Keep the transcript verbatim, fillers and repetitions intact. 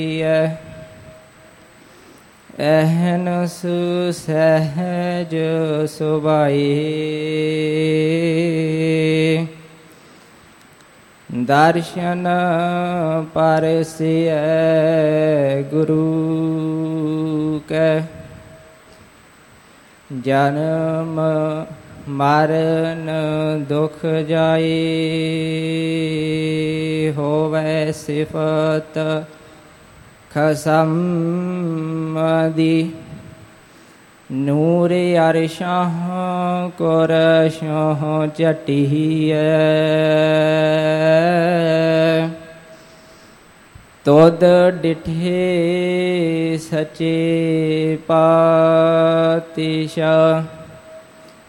ਅਹਨਸ ਸਹਿਜ ਸੁਭਾਈ ਦਰਸ਼ਨ ਪਰਸਿਐ ਗੁਰੂ ਕੈ ਜਨਮ ਮਰਨ ਦੁਖ ਜਾਈ ਹੋਵੈ ਸਿਫਤ ਖਸਮ ਦੀ ਨੂਰ ਅਰਸ਼ਾਂ ਕੁਰਸ਼ਾਂ ਝਟੀਐ ਤੁਧ ਡਿਠੇ ਸੱਚੇ ਪਾਤਸ਼ਾਹ